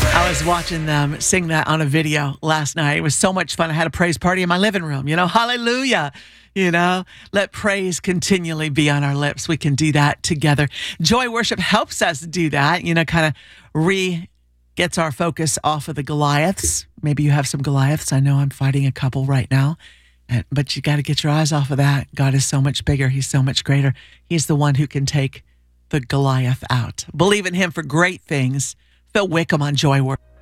I was watching them sing that on a video last night. It was so much fun. I had a praise party in my living room. Hallelujah. Let praise continually be on our lips. We can do that together. Joy worship helps us do that, kind of gets our focus off of the Goliaths. Maybe you have some Goliaths. I know I'm fighting a couple right now, but you got to get your eyes off of that. God is so much bigger. He's so much greater. He's the one who can take the Goliath out. Believe in him for great things. Phil Wickham on Joy Worship.